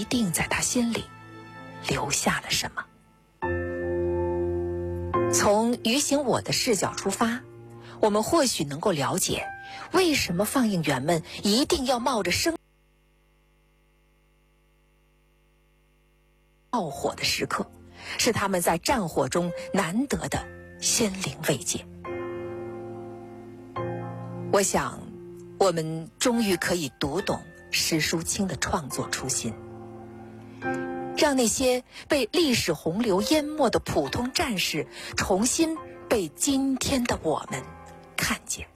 定在他心里留下了什么。从于行我的视角出发，我们或许能够了解为什么放映员们一定要冒着生爆火的时刻，是他们在战火中难得的心灵慰藉。我想我们终于可以读懂施淑清的创作初心，让那些被历史洪流淹没的普通战士重新被今天的我们看见。